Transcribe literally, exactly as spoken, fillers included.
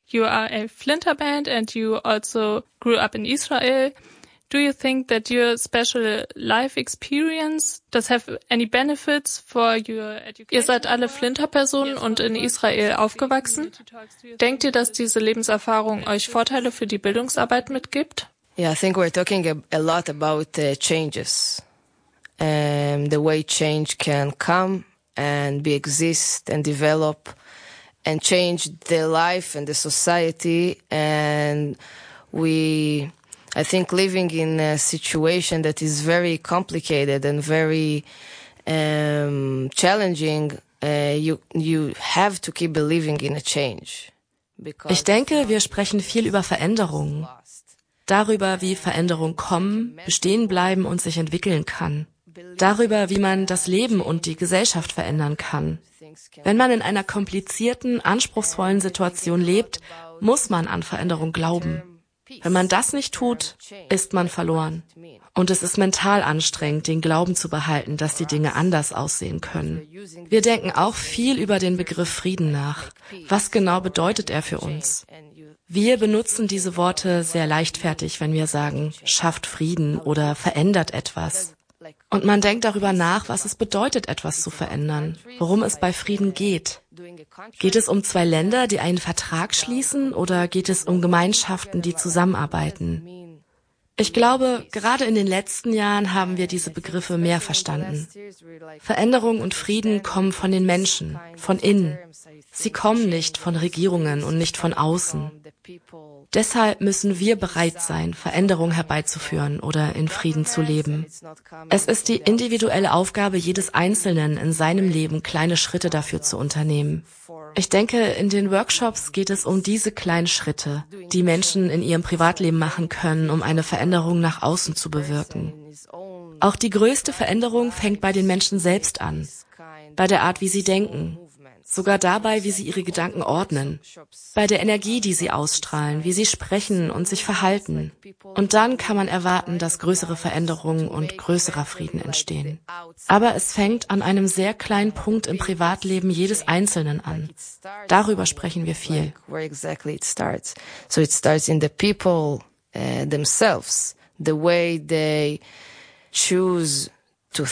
You are a Flinter band and you also grew up in Israel. Do you think that your special life experience does have any benefits for your education? Ihr seid alle Flinter-Personen und in Israel aufgewachsen. Denkt ihr, dass diese Lebenserfahrung euch Vorteile für die Bildungsarbeit mitgibt? Yeah, I think we're talking a, a lot about uh, changes. Um, the way change can come and be exist and develop and change the life and the society. And we... I think living in a situation that is very complicated and very um, challenging, uh, you you have to keep believing in a change. Ich denke, wir sprechen viel über Veränderungen. Darüber, wie Veränderung kommen, bestehen bleiben und sich entwickeln kann. Darüber, wie man das Leben und die Gesellschaft verändern kann. Wenn man in einer komplizierten, anspruchsvollen Situation lebt, muss man an Veränderung glauben. Wenn man das nicht tut, ist man verloren. Und es ist mental anstrengend, den Glauben zu behalten, dass die Dinge anders aussehen können. Wir denken auch viel über den Begriff Frieden nach. Was genau bedeutet er für uns? Wir benutzen diese Worte sehr leichtfertig, wenn wir sagen, schafft Frieden oder verändert etwas. Und man denkt darüber nach, was es bedeutet, etwas zu verändern, worum es bei Frieden geht. Geht es um zwei Länder, die einen Vertrag schließen, oder geht es um Gemeinschaften, die zusammenarbeiten? Ich glaube, gerade in den letzten Jahren haben wir diese Begriffe mehr verstanden. Veränderung und Frieden kommen von den Menschen, von innen. Sie kommen nicht von Regierungen und nicht von außen. Deshalb müssen wir bereit sein, Veränderung herbeizuführen oder in Frieden zu leben. Es ist die individuelle Aufgabe jedes Einzelnen, in seinem Leben kleine Schritte dafür zu unternehmen. Ich denke, in den Workshops geht es um diese kleinen Schritte, die Menschen in ihrem Privatleben machen können, um eine Veränderung nach außen zu bewirken. Auch die größte Veränderung fängt bei den Menschen selbst an, bei der Art, wie sie denken. Sogar dabei, wie sie ihre Gedanken ordnen, bei der Energie, die sie ausstrahlen, wie sie sprechen und sich verhalten. Und dann kann man erwarten, dass größere Veränderungen und größerer Frieden entstehen. Aber es fängt an einem sehr kleinen Punkt im Privatleben jedes Einzelnen an. Darüber sprechen wir viel. Where exactly it starts. So it starts in the people uh, themselves, the way they choose